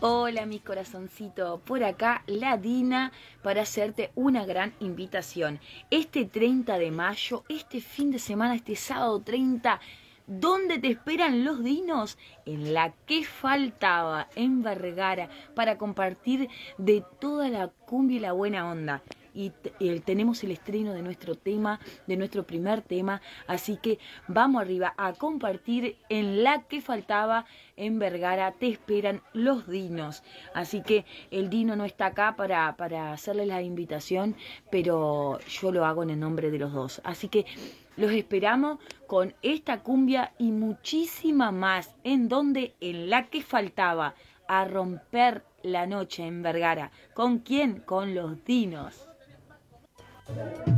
Hola mi corazoncito, por acá la Dina para hacerte una gran invitación. Este 30 de mayo, este fin de semana, este sábado 30, ¿dónde te esperan los dinos? En la que faltaba, en Vergara, para compartir de toda la cumbia y la buena onda. Y tenemos el estreno de nuestro tema, de nuestro primer tema, así que vamos arriba a compartir en la que faltaba en Vergara. Te esperan los dinos, así que el dino no está acá para hacerle la invitación, pero yo lo hago en el nombre de los dos, así que los esperamos con esta cumbia y muchísima más. ¿En donde? En la que faltaba, a romper la noche en Vergara. ¿Con quién? Con los dinos.